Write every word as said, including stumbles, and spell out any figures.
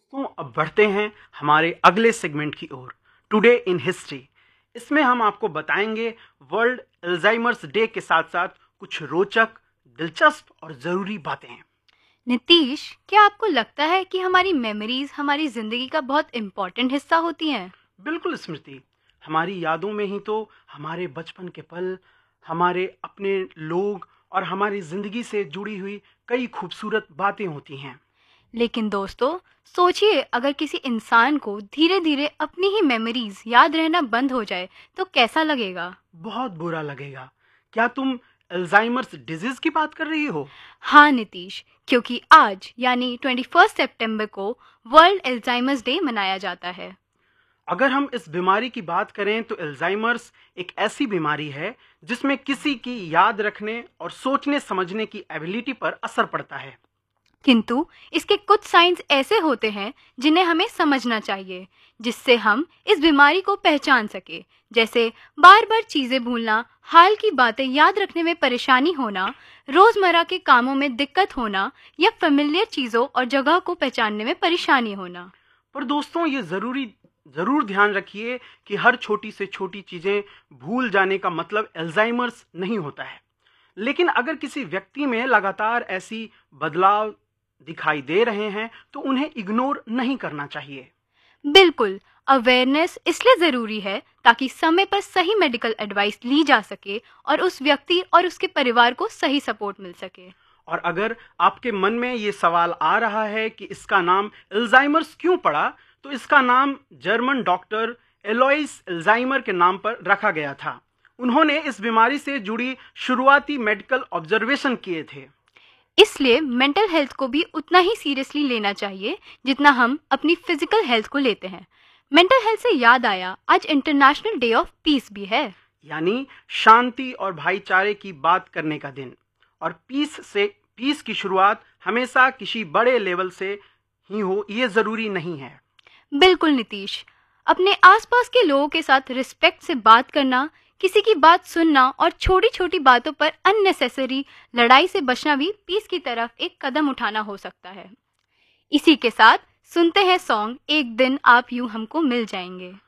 दोस्तों, अब बढ़ते हैं हमारे अगले सेगमेंट की ओर, टुडे इन हिस्ट्री। इसमें हम आपको बताएंगे वर्ल्ड अल्जाइमर्स डे के साथ साथ कुछ रोचक, दिलचस्प और ज़रूरी बातें हैं। नीतीश, क्या आपको लगता है कि हमारी मेमोरीज हमारी जिंदगी का बहुत इम्पोर्टेंट हिस्सा होती हैं? बिल्कुल स्मृति, हमारी यादों में ही तो हमारे बचपन के पल, हमारे अपने लोग और हमारी ज़िंदगी से जुड़ी हुई कई खूबसूरत बातें होती हैं। लेकिन दोस्तों, सोचिए अगर किसी इंसान को धीरे धीरे अपनी ही मेमोरीज याद रहना बंद हो जाए तो कैसा लगेगा? बहुत बुरा लगेगा। क्या तुम अल्जाइमर्स डिजीज की बात कर रही हो? हाँ नीतीश, क्योंकि आज यानी ट्वेंटी फर्स्ट सितंबर को वर्ल्ड एल्जाइमर्स डे मनाया जाता है। अगर हम इस बीमारी की बात करें तो अल्जाइमर्स एक ऐसी बीमारी है जिसमें किसी की याद रखने और सोचने समझने की एबिलिटी पर असर पड़ता है। किंतु इसके कुछ साइंस ऐसे होते हैं जिन्हें हमें समझना चाहिए, जिससे हम इस बीमारी को पहचान सके, जैसे बार बार चीजें भूलना, हाल की बातें याद रखने में परेशानी होना, रोजमर्रा के कामों में दिक्कत होना या फेमिलियर चीजों और जगह को पहचानने में परेशानी होना। पर दोस्तों, ये जरूरी जरूर ध्यान रखिए कि हर छोटी से छोटी चीजें भूल जाने का मतलब अल्जाइमर्स नहीं होता है। लेकिन अगर किसी व्यक्ति में लगातार ऐसी बदलाव दिखाई दे रहे हैं तो उन्हें इग्नोर नहीं करना चाहिए। बिल्कुल, अवेयरनेस इसलिए ज़रूरी है ताकि समय पर सही मेडिकल एडवाइस ली जा सके और उस व्यक्ति और उसके परिवार को सही सपोर्ट मिल सके। और अगर आपके मन में ये सवाल आ रहा है कि इसका नाम अल्जाइमर्स क्यों पड़ा, तो इसका नाम जर्मन डॉक्टर एलोइस अल्जाइमर के नाम पर रखा गया था। उन्होंने इस बीमारी से जुड़ी शुरुआती मेडिकल ऑब्जर्वेशन किए थे। इसलिए मेंटल हेल्थ को भी उतना ही सीरियसली लेना चाहिए जितना हम अपनी फिजिकल हेल्थ को लेते हैं। मेंटल हेल्थ से याद आया, आज इंटरनेशनल डे ऑफ पीस भी है। यानी शांति और भाईचारे की बात करने का दिन। और पीस से पीस की शुरुआत हमेशा किसी बड़े लेवल से ही हो, ये ज़रूरी नहीं है। बिल्कुल नीतीश, अपने आसपास के लोगों के साथ रिस्पेक्ट से बात करना, किसी की बात सुनना और छोटी छोटी बातों पर अननेसेसरी लड़ाई से बचना भी पीस की तरफ एक कदम उठाना हो सकता है। इसी के साथ सुनते हैं सॉन्ग एक दिन आप यूं हमको मिल जाएंगे।